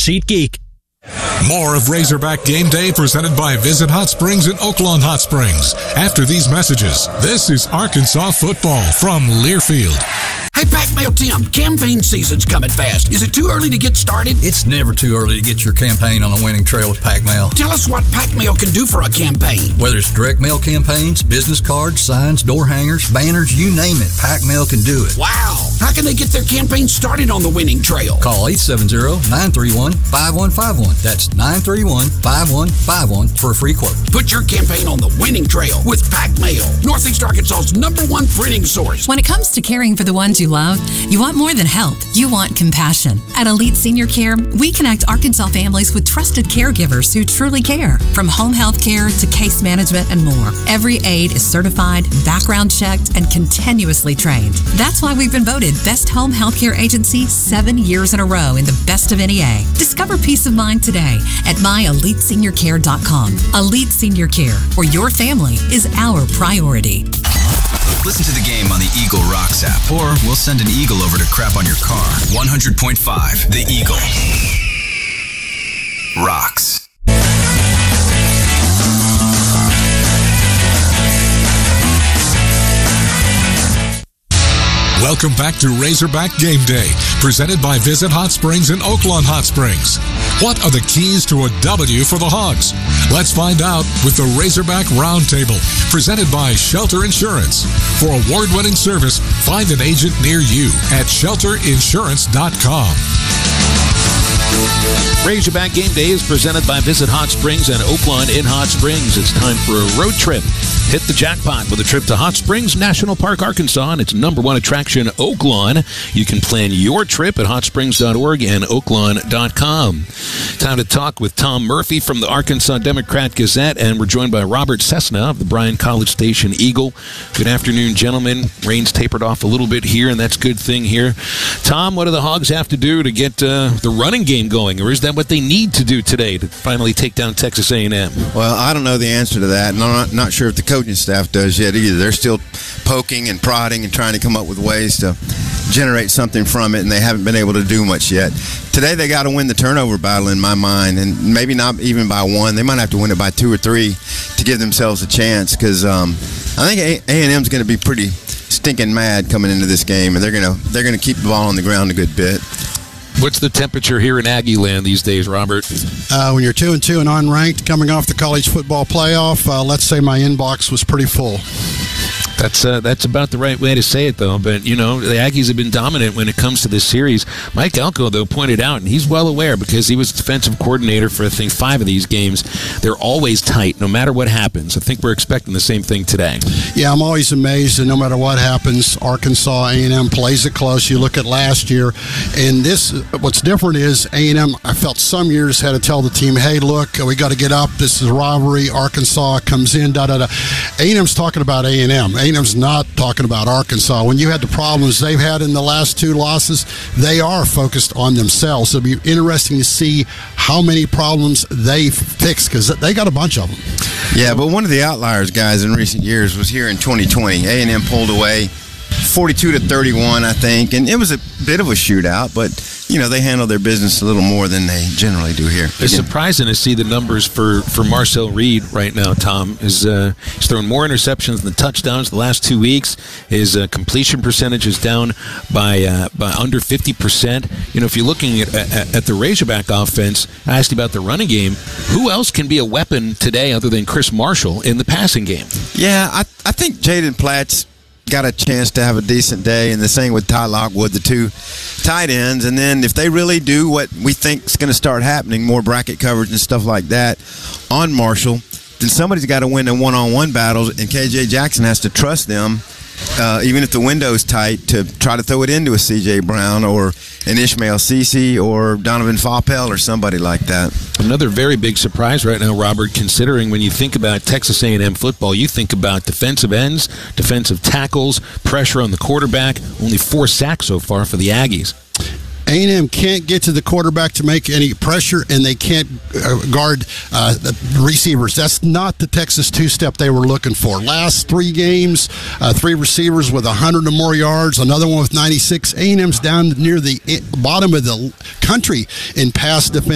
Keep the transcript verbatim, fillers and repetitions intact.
SeatGeek. More of Razorback Game Day presented by Visit Hot Springs and Oaklawn Hot Springs. After these messages, this is Arkansas football from Learfield. Hey, Pac Mail Tim, campaign season's coming fast. Is it too early to get started? It's never too early to get your campaign on a winning trail with Pac Mail. Tell us what Pac Mail can do for a campaign. Whether it's direct mail campaigns, business cards, signs, door hangers, banners, you name it, Pac Mail can do it. Wow! How can they get their campaign started on the winning trail? Call eight seven zero, nine three one, five one five one. That's nine three one, five one five one for a free quote. Put your campaign on the winning trail with Pac Mail, Northeast Arkansas's number one printing source. When it comes to caring for the ones you love, you want more than help. You want compassion. At Elite Senior Care, we connect Arkansas families with trusted caregivers who truly care. From home health care to case management and more, every aide is certified, background checked, and continuously trained. That's why we've been voted Best Home Healthcare Agency seven years in a row in the Best of N E A. Discover peace of mind today at my elite senior care dot com. Elite Senior Care, where your family is our priority. Listen to the game on the Eagle Rocks app, or we'll send an eagle over to crap on your car. one hundred point five, The Eagle. Rocks. Welcome back to Razorback Game Day, presented by Visit Hot Springs and Oaklawn Hot Springs. What are the keys to a W for the Hogs? Let's find out with the Razorback Roundtable, presented by Shelter Insurance. For award-winning service, find an agent near you at shelter insurance dot com. Razorback Game Day is presented by Visit Hot Springs and Oaklawn in Hot Springs. It's time for a road trip. Hit the jackpot with a trip to Hot Springs National Park, Arkansas, and its number one attraction, Oaklawn. You can plan your trip at hot springs dot org and oaklawn dot com. Time to talk with Tom Murphy from the Arkansas Democrat-Gazette, and we're joined by Robert Cessna of the Bryan College Station Eagle. Good afternoon, gentlemen. Rain's tapered off a little bit here, and that's a good thing here. Tom, what do the Hogs have to do to get uh, the running game going, or is that what they need to do today to finally take down Texas A and M? Well, I don't know the answer to that, and I'm not, not sure if the coaching staff does yet either. They're still poking and prodding and trying to come up with ways to generate something from it, and they haven't been able to do much yet. Today they got to win the turnover battle in my mind, and maybe not even by one. They might have to win it by two or three to give themselves a chance, because um, I think A and M's going to be pretty stinking mad coming into this game, and they're going to they're going to keep the ball on the ground a good bit. What's the temperature here in Aggie land these days, Robert? Uh, when you're two and two and unranked, coming off the college football playoff, uh, let's say my inbox was pretty full. That's uh, that's about the right way to say it, though. But, you know, the Aggies have been dominant when it comes to this series. Mike Elko, though, pointed out, and he's well aware because he was defensive coordinator for, I think, five of these games, they're always tight no matter what happens. I think we're expecting the same thing today. Yeah, I'm always amazed that no matter what happens, Arkansas A and M plays it close. You look at last year, and this, what's different is A and M, I felt some years had to tell the team, hey, look, we got to get up. This is a rivalry. Arkansas comes in, da-da-da. A and M's talking about A and M. A and M's not talking about Arkansas. When you had the problems they've had in the last two losses, they are focused on themselves. It'll be interesting to see how many problems they fix, because they got a bunch of them. Yeah, but one of the outliers, guys, in recent years was here in twenty twenty. A and M pulled away forty-two to thirty-one, I think, and it was a bit of a shootout, but you know, they handle their business a little more than they generally do here. It's Again. surprising to see the numbers for, for Marcel Reed right now, Tom. Is uh, he's thrown more interceptions than touchdowns the last two weeks. His uh, completion percentage is down by uh, by under fifty percent. You know, if you're looking at, at, at the Razorback offense, I asked you about the running game. Who else can be a weapon today other than Chris Marshall in the passing game? Yeah, I, I think Jaden Platt's got a chance to have a decent day, and the same with Ty Lockwood, the two tight ends. And then if they really do what we think is going to start happening, more bracket coverage and stuff like that on Marshall, then somebody's got to win the one-on-one battles, and K J Jackson has to trust them, uh, even if the window's tight, to try to throw it into a C J Brown or an Ishmael Cece or Donovan Faupel or somebody like that. Another very big surprise right now, Robert, considering when you think about Texas A and M football, you think about defensive ends, defensive tackles, pressure on the quarterback. Only four sacks so far for the Aggies. A and M can't get to the quarterback to make any pressure, and they can't uh, guard uh, the receivers. That's not the Texas two-step they were looking for. Last three games, uh, three receivers with one hundred or more yards, another one with ninety-six. A and M's down near the bottom of the country in pass defense.